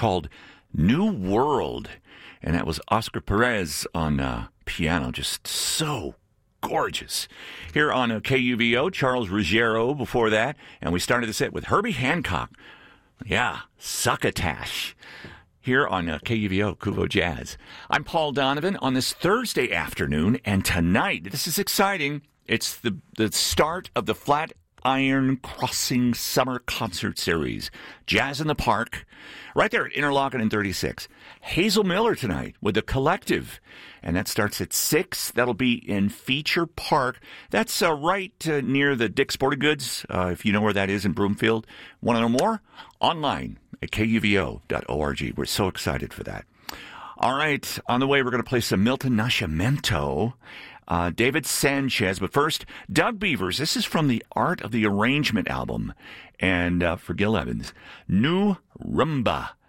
called New World. And that was Oscar Perez on piano. Just so gorgeous. Here on KUVO, Charles Ruggiero before that. And we started the set with Herbie Hancock. Yeah, Succotash. Here on KUVO, Kuvo Jazz. I'm Paul Donovan on this Thursday afternoon. And tonight, this is exciting. It's the start of the Flatiron Crossing Summer Concert Series. Jazz in the Park, right there at Interlochen and 36. Hazel Miller tonight with The Collective. And that starts at 6. That'll be in Feature Park. That's right near the Dick's Sporting Goods, if you know where that is in Broomfield. Want to know more? Online at kuvo.org. We're so excited for that. All right, on the way, we're going to play some Milton Nascimento, David Sanchez. But first, Doug Beavers. This is from the Art of the Arrangement album. And for Gil Evans, New Rumba.